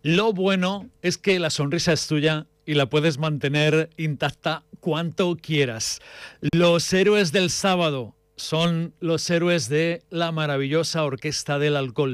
Lo bueno es que la sonrisa es tuya y la puedes mantener intacta cuanto quieras. Los héroes del sábado son los héroes de la maravillosa Orquesta del Alcohol.